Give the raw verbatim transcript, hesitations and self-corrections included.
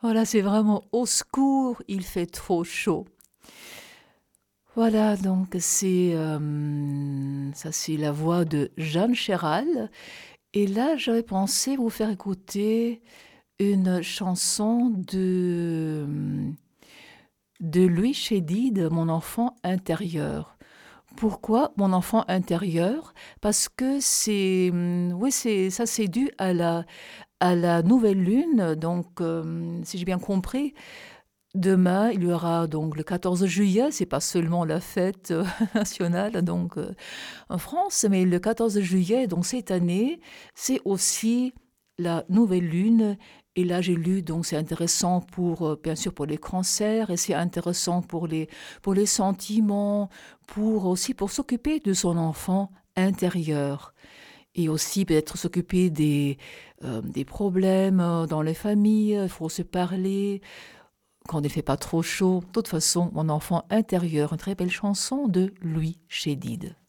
Voilà, c'est vraiment au secours, il fait trop chaud. Voilà, donc c'est euh, ça, c'est la voix de Jeanne Chéral. Et là, j'avais pensé vous faire écouter une chanson de de Louis Chédid, Mon enfant intérieur. Pourquoi mon enfant intérieur? Parce que c'est, hum, oui, c'est ça, c'est dû à la à la nouvelle lune. Donc, euh, si j'ai bien compris, demain, il y aura donc le quatorze juillet, c'est pas seulement la fête euh, nationale donc euh, en France, mais le quatorze juillet, donc cette année, c'est aussi la nouvelle lune. Et là, j'ai lu, donc c'est intéressant pour, euh, bien sûr, pour les cancers, et c'est intéressant pour les, pour les sentiments, pour aussi pour s'occuper de son enfant intérieur. Et aussi peut-être s'occuper des, euh, des problèmes euh, dans les familles, il faut se parler, quand il ne fait pas trop chaud. De toute façon, mon enfant intérieur, une très belle chanson de Louis Chédid.